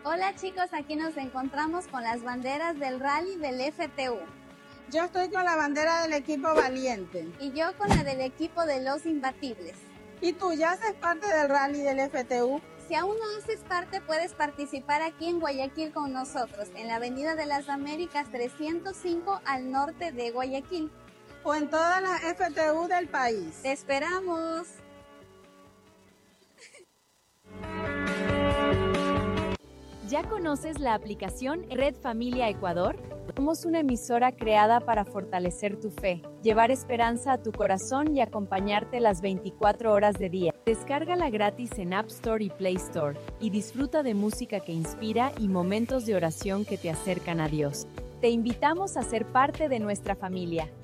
Hola chicos, aquí nos encontramos con las banderas del rally del FTU. Yo estoy con la bandera del equipo Valiente. Y yo con la del equipo de los Imbatibles. ¿Y tú ya haces parte del rally del FTU? Si aún no haces parte, puedes participar aquí en Guayaquil con nosotros, en la Avenida de las Américas 305 al norte de Guayaquil. O en todas las FTU del país. ¡Te esperamos! ¿Ya conoces la aplicación Red Familia Ecuador? Somos una emisora creada para fortalecer tu fe, llevar esperanza a tu corazón y acompañarte las 24 horas de día. Descárgala gratis en App Store y Play Store y disfruta de música que inspira y momentos de oración que te acercan a Dios. Te invitamos a ser parte de nuestra familia.